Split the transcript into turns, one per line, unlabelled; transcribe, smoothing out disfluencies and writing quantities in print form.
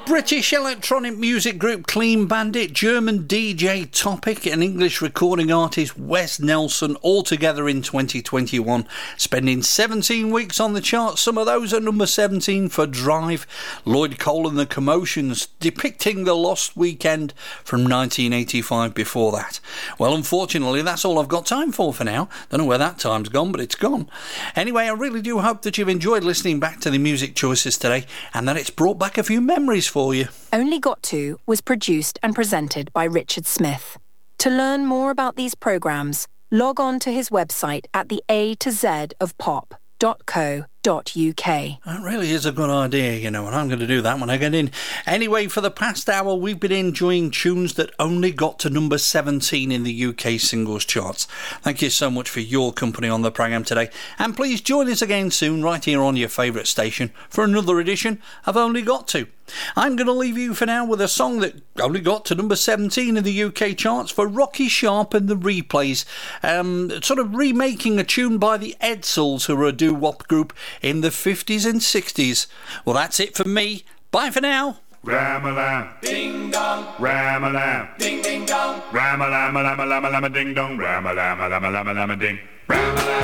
British electronic music group Clean Bandit, German DJ Topic and English recording artist Wes Nelson all together in 2021, spending 17 weeks on the charts. Some of those are number 17 for Drive, Lloyd Cole and the Commotions, depicting the lost weekend from 1985 before that. Well, unfortunately, that's all I've got time for now. Don't know where that time's gone, but it's gone. Anyway, I really do hope that you've enjoyed listening back to the music choices today and that it's brought back a few memories for you.
Only Got To was produced and presented by Richard Smith. To learn more about these programmes, log on to his website at the A to Z of pop.co.uk.
That really is a good idea, you know, and I'm going to do that when I get in. Anyway, for the past hour, we've been enjoying tunes that only got to number 17 in the UK singles charts. Thank you so much for your company on the programme today, and please join us again soon right here on your favourite station for another edition of Only Got To. I'm going to leave you for now with a song that only got to number 17 in the UK charts for Rocky Sharp and the Replays, sort of remaking a tune by the Edsels, who were a doo-wop group in the 50s and 60s. Well, that's it for me. Bye for now.
Ram-a-lam, ding-dong, ram-a-lam, ding-ding-dong, ram-a-lam-a-lam-a-lam-a-lam-a-ding-dong, ram-a-lam-a-lam-a-lam-a-lam-a-ding, ram-a-lam.